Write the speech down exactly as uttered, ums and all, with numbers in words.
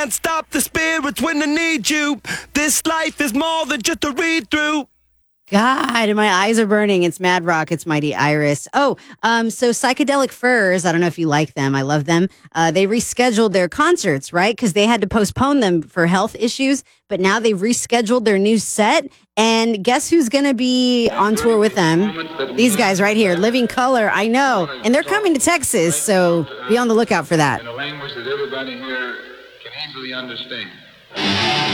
Can't stop the spirits when they need you. This life is more than just a read-through. God, my eyes are burning. It's Mad Rock. It's Mighty Iris. Oh, um, so Psychedelic Furs, I don't know if you like them. I love them. Uh, they rescheduled their concerts, right? Because they had to postpone them for health issues. But now they've rescheduled their new set. And guess who's going to be on tour with them? These guys right here, Living Color. I know. And they're coming to Texas, so be on the lookout for that. In a language that everybody here can easily understand.